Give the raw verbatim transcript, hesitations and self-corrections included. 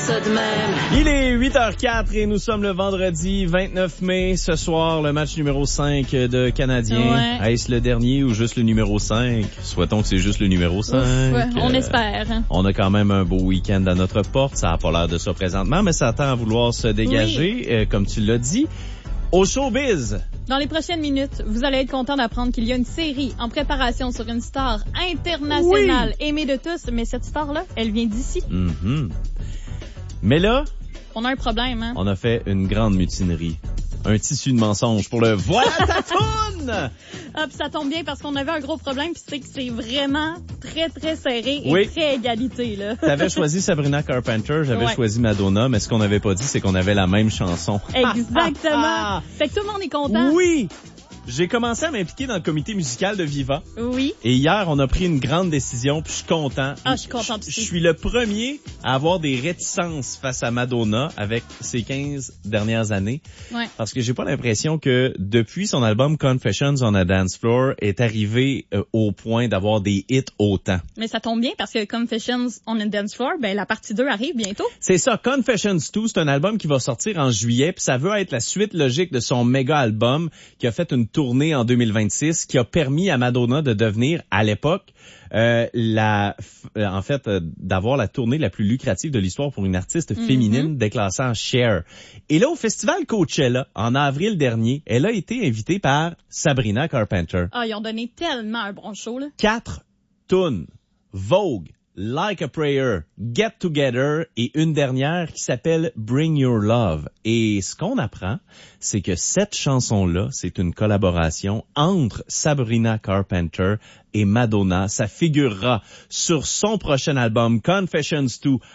ça de même. Il est huit heures quatre et nous sommes le vendredi vingt-neuf mai. Ce soir, le match numéro cinq de Canadiens. Ouais. Est-ce le dernier ou juste le numéro cinq? Souhaitons que c'est juste le numéro cinq. Ouf, on Euh, espère. On a quand même un beau week-end à notre porte. Ça n'a pas l'air de ça présentement, mais ça tend à vouloir se dégager, Oui. euh, comme tu l'as dit. Au showbiz. Dans les prochaines minutes, vous allez être content d'apprendre qu'il y a une série en préparation sur une star internationale aimée de tous, mais cette star-là, elle vient d'ici. Mhm. Mais là, On a un problème, hein? on a fait une grande mutinerie. Un tissu de mensonges pour le Voilà ta toune! Ah, puis ça tombe bien parce qu'on avait un gros problème, puis c'est que c'est vraiment très, très serré et Oui. très égalité, là. T'avais choisi Sabrina Carpenter, j'avais Ouais. choisi Madonna, mais ce qu'on n'avait pas dit, c'est qu'on avait la même chanson. Exactement. Fait que tout le monde est content. Oui! J'ai commencé à m'impliquer dans le comité musical de Viva. Oui. Et hier, on a pris une grande décision, puis je suis content. Ah, je suis contente Je aussi. suis le premier à avoir des réticences face à Madonna avec ses quinze dernières années. Ouais. Parce que j'ai pas l'impression que depuis son album Confessions on a Dance Floor est arrivé euh, au point d'avoir des hits autant. Mais ça tombe bien parce que Confessions on a Dance Floor, ben la partie deux arrive bientôt. C'est ça, Confessions deux, c'est un album qui va sortir en juillet, puis ça veut être la suite logique de son méga album qui a fait une tournée en deux mille vingt-six, qui a permis à Madonna de devenir, à l'époque, euh, la, euh, en fait, euh, d'avoir la tournée la plus lucrative de l'histoire pour une artiste Mm-hmm. féminine déclassée en Cher. Et là, au festival Coachella, en avril dernier, elle a été invitée par Sabrina Carpenter. Ah, ils ont donné tellement un bon show, là. Quatre tunes. Vogue, Like a Prayer, Get Together et une dernière qui s'appelle Bring Your Love. Et ce qu'on apprend, c'est que cette chanson-là, c'est une collaboration entre Sabrina Carpenter et Madonna. Ça figurera sur son prochain album Confessions deux